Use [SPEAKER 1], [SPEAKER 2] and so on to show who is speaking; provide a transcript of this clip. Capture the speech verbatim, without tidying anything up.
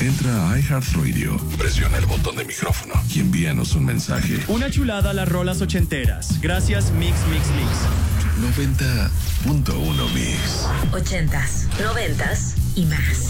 [SPEAKER 1] Entra a iHeartRadio, presiona el botón de micrófono y envíanos un mensaje.
[SPEAKER 2] Una chulada a las rolas ochenteras. Gracias, Mix, Mix, Mix.
[SPEAKER 1] noventa punto uno Mix.
[SPEAKER 3] Ochentas, noventas y más.